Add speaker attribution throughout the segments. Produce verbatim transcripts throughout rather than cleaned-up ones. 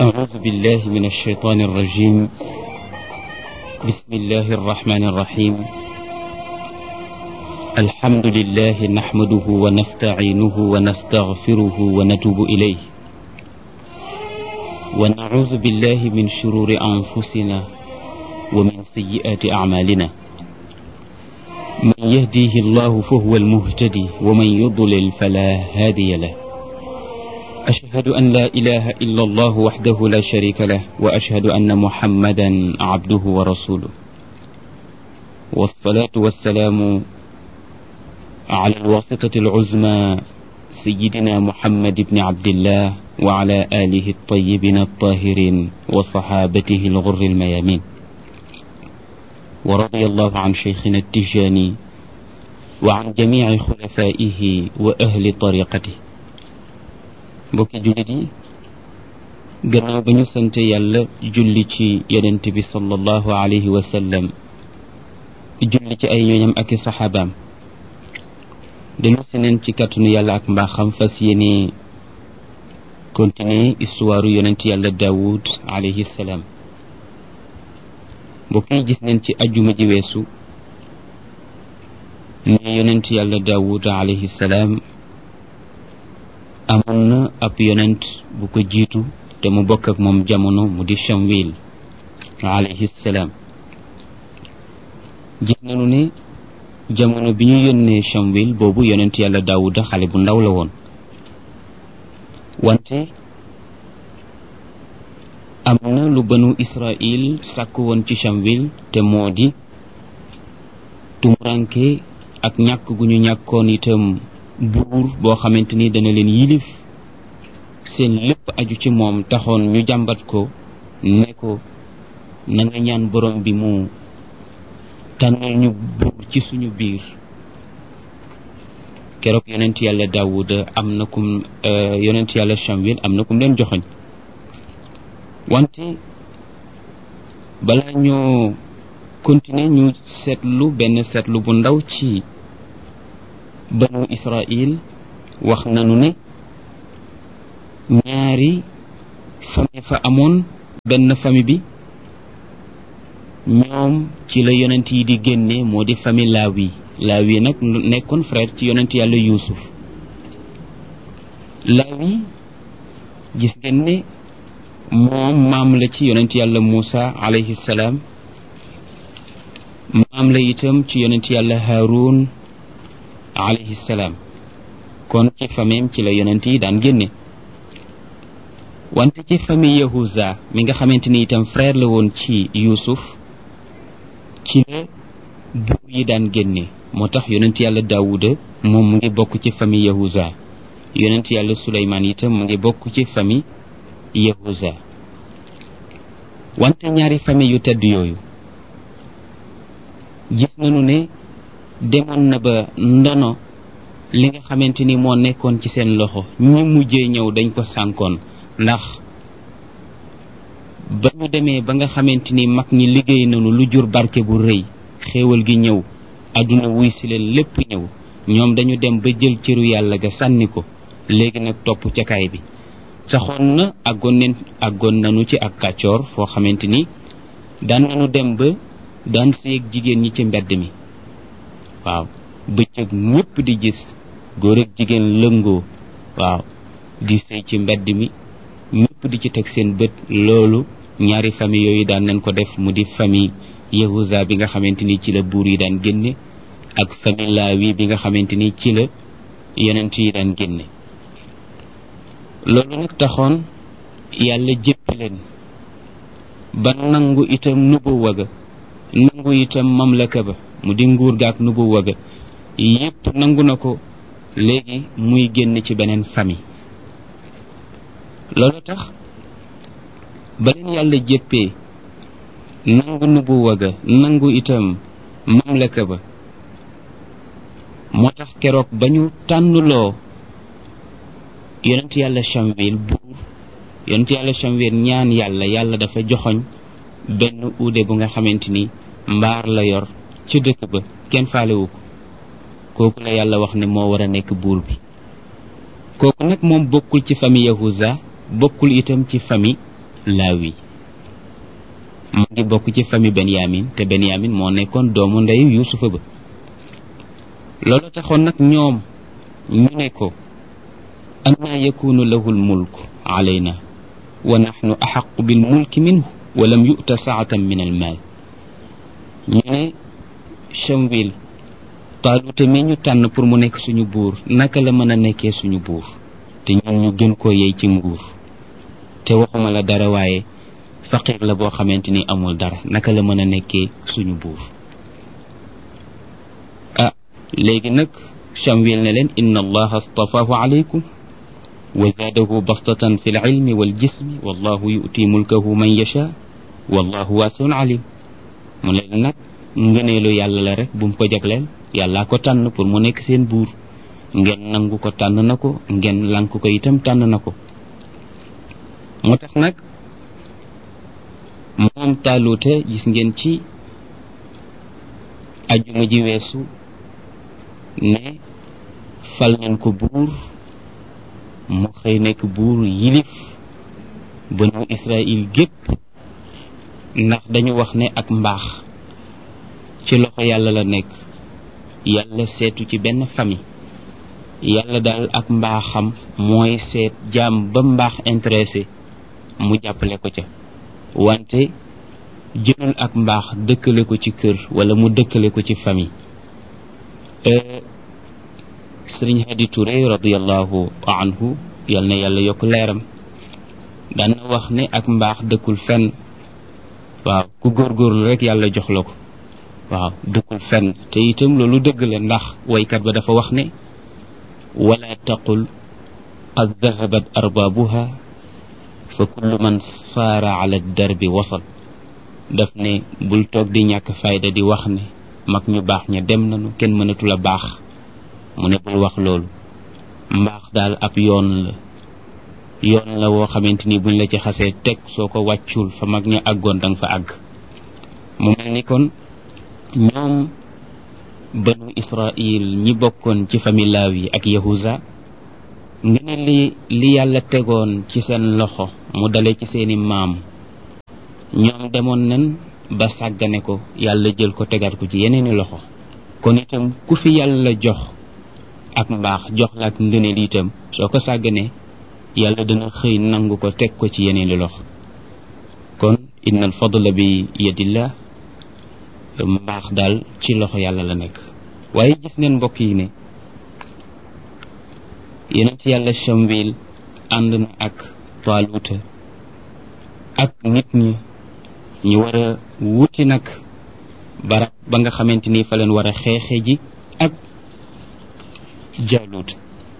Speaker 1: أعوذ بالله من الشيطان الرجيم. بسم الله الرحمن الرحيم. الحمد لله نحمده ونستعينه ونستغفره ونتوب إليه، ونعوذ بالله من شرور أنفسنا ومن سيئات أعمالنا. من يهديه الله فهو المهتدي، ومن يضلل فلا هادي له. أشهد أن لا إله إلا الله وحده لا شريك له، وأشهد أن محمدا عبده ورسوله، والصلاة والسلام على الواسطة العظمى سيدنا محمد بن عبد الله وعلى آله الطيبين الطاهرين وصحابته الغر الميامين. ورضي الله عن شيخنا التجاني وعن جميع خلفائه وأهل طريقته. mbokki jullit yi, gannaaw ba ñu sant yàlla julli ci yonent bi sallallahu alayhi wa sallam, julli ci ay ñooñam ak i saxaabaam, dellu si neen ci kàttanu yàlla ak mbaaxam fas yéene continuer histoire yonent yàlla Daawud alayhi salaam. mbokk yi, gis neen ci ajjuma ji weesu ne yonent yàlla Daawud alayhi salaam amoon na ab yonent bu ko jiitu te mu bokk ak moom jamono, mu di Shamwil alayhi salaam. gis nañu ne jamono bi ñu yónnee Shamwil boobu yonent yàlla Daawuda xale bu ndaw la woon, wante am na lu banu Israil sàkk woon ci Shamwil, te moo di tumuranke ak ñàkk gu ñu ñàkkoon itam buur boo xamante ni dana leen yilif, seen lépp aju ci moom, taxoon ñu jàmbat ko ne ko na nga ñaan borom bi mu tànnal ñu buur ci suñu biir. keroog yonent yàlla Daawuda am na kum yonent yàlla Shamwil am na kum leen joxoñ. wante balaa ñoo continuer ñu seetlu benn seetlu bu ndaw ci banu Israil. wax nañu ne ñaari famille fa amoon. benn famille bi ñoom ci la yonent yi di génne, moo di famille Laawi. Laawi nag nekkoon frère ci yonent yàlla Yuusuf. Laawi gis ngeen ne moom maam la ci yonent yàlla Muusa alayhi salaam, maam la itam ci yonent yàlla Haarun alayhi salaam. kon ci famille ci la yonent yi daan génne. wante ci famille Yahuza mi nga xamante ni itam frère la woon ci Yuusuf, ci la buur yi daan génne. moo tax yonent yàlla Daawuda moom mu ngi bokk ci famille Yahuza. yonent yàlla Suleymaan itam mu ngi bokk ci famille Yahuza. wante ñaari famille yu tedd yooyu gis nañu ne demoon na ba ndono li nga xamante ni moo nekkoon ci seen loxo, ñi mujjee ñëw dañ ko sànkoon, ndax ba ñu demee ba nga xamante ni mag ñi liggéey nañu lu jur barke bu rëy, xéewal gi ñëw, àdduna wuy si leen, lépp ñëw, ñoom dañu dem ba jël cëru yàlla ga sànni ko. léegi nag topp ca kaay bi saxoon na àggoon neen àggoon nañu ci ak kàccoor foo xamante ni daan nañu dem ba daan séeg jigéen ñi ci mbedd mi. waaw, bëccëg ñépp di gis góor ak jigéen lëngoo, waaw, di sëy ci mbedd mi, ñépp di ci teg seen bët. loolu ñaari famille yooyu daan nañ ko def, mu di famille Yahuza bi nga xamante ni ci la buur yi daan génne, ak famille Laawi bi nga xamante ni ci la yonent yi daan génne. loolu nag taxoon yàlla jéppi leen ba nangu itam nubuwa ga, nangu itam mamlaka ba, mu di nguur ga ak nubuwa ga yépp nangu na ko. léegi muy génn ci beneen famille. loolu tax ba leen yàlla jéppee nangu nubuwa ga, nangu itam mamlaka ba, moo tax keroog ba ñu tànnuloo yonent yàlla Shamwil buur, yonent yàlla Shamwil ñaan yàlla, yàlla dafa joxoñ benn uude bu nga xamante ni mbaar la yor ci dëkk ba, kenn faalewu ko. kooku la yàlla wax ne moo war a nekk buur bi. kooku nag moom bokkul ci famille Yahuza, bokkul itam ci famille Laawi mu ngi bokk ci famille Benyamin te Benyamin moo nekkoon doomu ndeyu Yuusufa ba loolu taxoon nag ñoom ñu ne ko anna yakunu lahu almulk alayna wa nahnu axaqu bilmulki minhu wa lam yu'ta saatan min almaal ñu ne Shamwil Taaluta mi ñu tànn pour mu nekk suñu buur naka la mën a nekkee suñu buur te ñun ñu gën koo yey ci nguur te waxuma la dara waaye faqir la boo xamante ni amul dara naka la mën a nekkee suñu buur ah léegi nag Shamwil ne leen inna allaha astafaahu alaykum wa zaadahu bastatan fi lilmi waljismi wallahu yu'ti mulkahu man yasha wallahu waasiun alim mu leen nag ngëneelu yàlla la rek bu mu ko jagleel yàllaa ko tànn pour mu nekk seen buur ngeen nangu ko tànn na ko ngeen lank ko itam tànn na ko moo tax nag moom Taaluta gis ngeen ci ajjuma ji weesu ne fal nañ ko buur mu xëy nekk buur yilif banu Israël gépp ndax dañu wax ne ak mbaax ci loxo yàlla la nekk yàlla seetu ci benn famille yàlla daal ak mbaaxam mooy seet jaam ba mbaax intéressé mu jàppale ko ca wante jëlul ak mbaax dëkkale ko ci kër wala mu dëkkale ko ci famille sëriñ Hadi Touré radiallahu anhu yal na yàlla yokk leeram daan na wax ne ak mbaax dëkkul fenn waaw ku góorgóorlu rek yàlla jox la ko waaw dëkkul fenn te itam loolu dëgg la ndax waykat ba dafa wax ne wala taqul qad dahabat arbaabuha fa kullu man saara ala darbi wasal daf ne bul toog di ñàkk fayda di wax ne mag ñu baax ña dem nañu kenn mënatu la baax mu ne bul wax loolu mbaax daal ab yoon la yoon la woo xamante ni buñ la ci xasee teg soo ko wàccul fa mag ña àggoon danga fa àgg mu mel ni kon ñoom banu Israil ñi bokkoon ci famille Laawi ak Yahuza nga ne li li yàlla tegoon ci seen loxo mu dale ci seeni maam ñoom demoon nañ ba sàggane ko yàlla jël ko tegaat ko ci yeneeni loxo kon itam ku fi yàlla jox ak mbaax jox la ak ngëneel itam soo ko sàgganee yàlla dana xëy nangu ko teg ko ci yeneeni loxo kon inna al fadla bi yadillah mbaax daal ci loxo yàlla la nekk waaye gis neen mbokk yi ne yonent yàlla Shamwil ànd na ak Taaluta ak nit ñi ñu war a wuti nag barab ba nga xamante ni fa leen war a xeexe ji ak Jaalut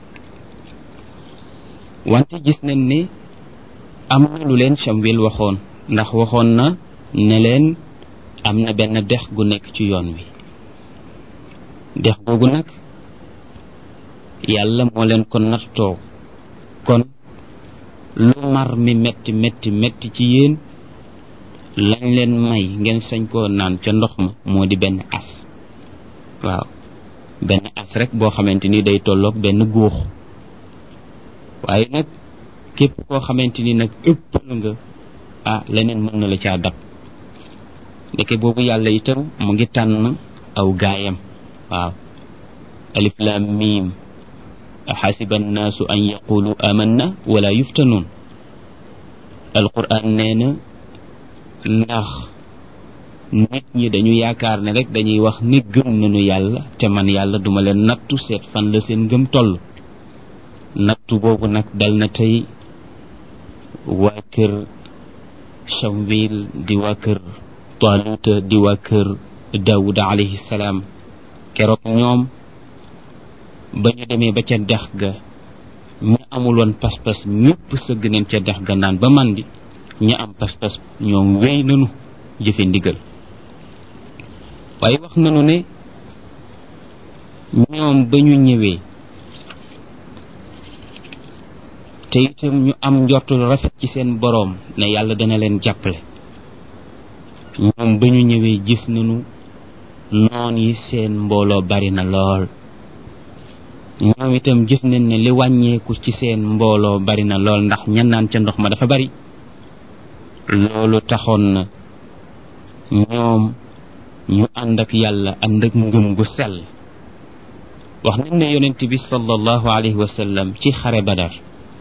Speaker 1: wante gis nañ ne am na lu leen Shamwil waxoon ndax waxoon na ne leen am na benn dex gu nekk ci yoon wi dex googu nag yàlla moo leen ko nattoo kon lu mar mi metti metti metti ci yéen lañ leen may ngeen sañ koo naan ca ndox ma moo di benn as waaw benn as rek boo xamante ni day tolloog benn góox waaye nag képp koo xamante ni nag ëppal nga ah leneen mën na la caa dab ndeke boobu yàlla itam mu ngi tànn aw gaayam waaw alif lam mim xasiba annaasu an yaqulu amanna wala yuftanuun alquran nee na ndax nit ñi dañu yaakaar ne rek dañuy wax ne gëm nañu yàlla te man yàlla duma leen nattu seet fan la seen ngëm toll nattu boobu nag dal na tey waa kër Shamwil di waa kër Taaluta di waa kër Daawuda alayhi salaam keroog ñoom ba ñu demee ba ca dex ga ñu amuloon pas-pas ñëpp sëgg neen ca dex ga naan ba màndi ña am pas-pas ñoom wéy nanu jëfe ndigal waaye wax nanu ne ñoom ba ñu ñëwee te itam ñu am njortul rafet ci seen boroom ne yàlla dana leen jàppale ñoom ba ñu ñëwee gis nañu noon yi seen mbooloo bari na lool ñoom itam gis nañ ne li wàññeeku ci seen mbooloo bari na lool ndax ñan naan ca ndox ma dafa bari loolu taxoon na ñoom ñu ànd ak yàlla ànd ak ngëm gu sell wax nañ ne yonent bi sallallahu alayhi wa sallam ci xare badar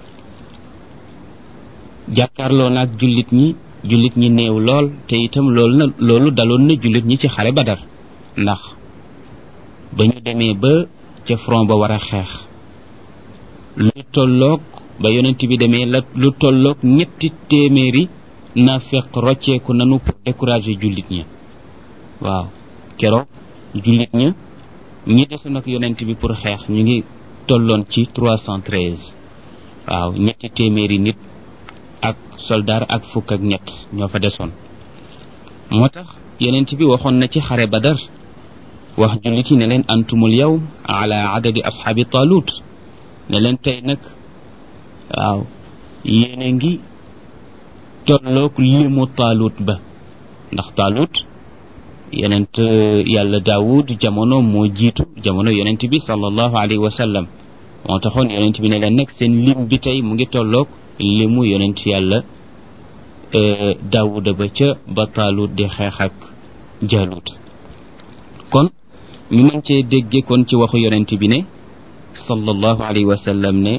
Speaker 1: jàkkaarloo naag jullit ñi jullit ñi néew lool te itam loolu na loolu daloon na jullit ñi ci xare badar ndax ba ñu demee ba ca front ba war a xeex lu tolloog ba yonent bi demee la lu tolloog ñetti téeméeri naafeq rocceeku nanu pour décourager jullit ñi waaw keroog jullit ña ñi desoon ak yonent bi pour xeex ñu ngi tolloon ci trois cent treize waaw ñetti téeméeri nit ak soldaar ak fukk ak ñett ñoo fa desoon moo tax yonent bi waxoon na ci xare badar wax jullit yi ne leen antumul yawm ala adadi ashaabi taalut ne leen tey nag waaw yéen a ngi tolloog limu taalut ba ndax taalut yonent yàlla daawud jamono moo jiitu jamono yonent bi sallallahu alayhi wa sallam moo taxoon yonent bi ne leen nag seen lim bi tey mu ngi tolloog limu yonent yàlla daawuda ba ca ba taalut di xeex ak jaalut kon ñu mën cee dégge kon ci waxu yonent bi ne sallallahu alayhi wa sallam ne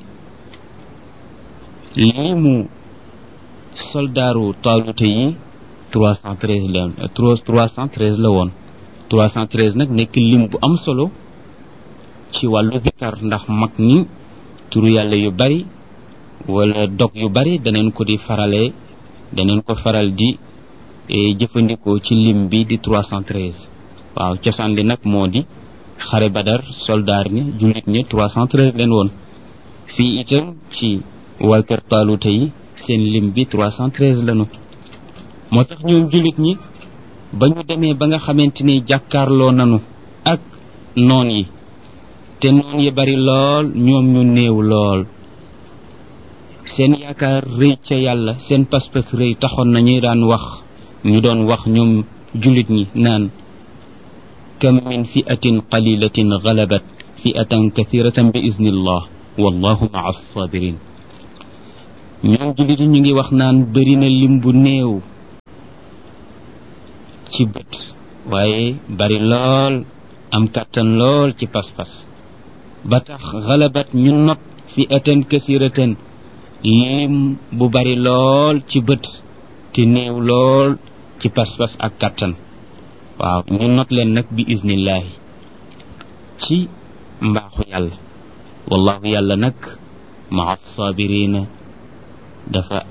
Speaker 1: limu soldaaru taalute yi trois cent treize la trois cent treize la woon trois cent treize nag nekk lim bu am solo ci wàllu zikar ndax mag ñi turu yàlla yu bari wala dog yu bari daneen ko di farale daneen ko faral di jëfandikoo ci lim bi di trois cent treize waaw cosaan li nag moo di xare badar soldaar ñi jullit ñi trois cent treize leen woon fii itam ci waa kër taalute yi seen lim bi trois cent treize lanu moo tax ñoom jullit ñi ba ñu demee ba nga xamante ni jàkkaarloo nanu ak noon yi te noon yi bari lool ñoom ñu néew lool seen yaakaar rëy ca yàlla seen pas-pas rëy taxoon nañuy daan wax ñu doon wax ñoom jullit ñi naan kam min fi'atin qalilatin ghalabat fi'atan kathiratan bi iznillah wallahu ma'a as-sabirin ñoom jullit ñi ñu ngi wax naan bari na lim bu néew ci bët waaye bari lool am kàttan lool ci pas-pas ba tax ghalabat ñu not fi'atan kathiratan lim bu bari lool ci bët te néew lool ci pas-pas ak kàttan waaw ñu not leen nag bi iznillahi ci mbaaxu yàlla wallahu yàlla nag ma'a sabirina dafa